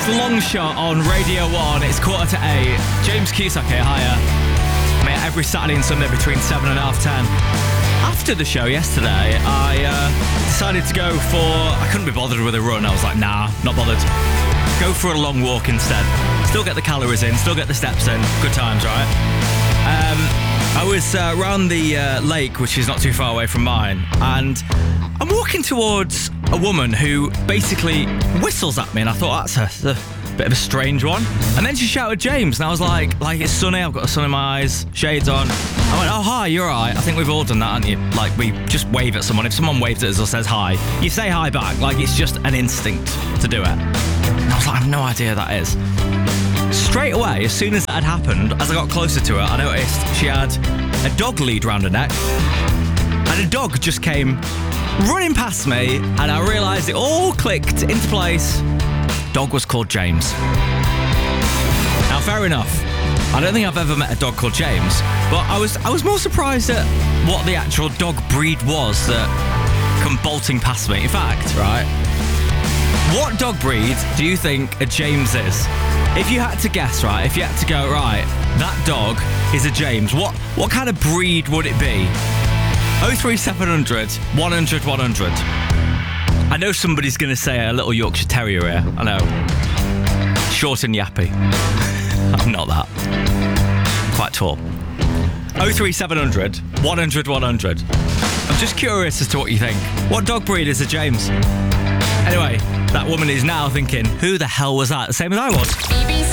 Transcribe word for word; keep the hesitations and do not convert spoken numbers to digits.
It's Long Shot on Radio one. It's quarter to eight. James Cusack here, hiya. Mate, every Saturday and Sunday between seven and half ten. After the show yesterday, I uh, decided to go for... I couldn't be bothered with a run. I was like, nah, not bothered. Go for a long walk instead. Still get the calories in, still get the steps in. Good times, right? Um, I was uh, around the uh, lake, which is not too far away from mine, and I'm walking towards a woman who basically whistles at me, and I thought, that's a, a bit of a strange one. And then she shouted James, and I was like, like, it's sunny, I've got the sun in my eyes, shades on. I went, oh, hi, you're right. I think we've all done that, haven't you? Like, we just wave at someone. If someone waves at us or says hi, you say hi back. Like, it's just an instinct to do it. And I was like, I have no idea who that is. Straight away, as soon as that had happened, as I got closer to her, I noticed she had a dog lead round her neck. And a dog just came running past me, and I realised it all clicked into place. Dog was called James. Now, fair enough. I don't think I've ever met a dog called James, but I was I was more surprised at what the actual dog breed was that come bolting past me. In fact, right, what dog breed do you think a James is? If you had to guess, right, if you had to go, right, that dog is a James, what what kind of breed would it be? oh three seven hundred, one hundred, one hundred. I know somebody's going to say a little Yorkshire Terrier here. I know. Short and yappy. I'm not that. Quite tall. oh three seven hundred, one hundred, one hundred. I'm just curious as to what you think. What dog breed is a James? Anyway, that woman is now thinking, who the hell was that? The same as I was. B B C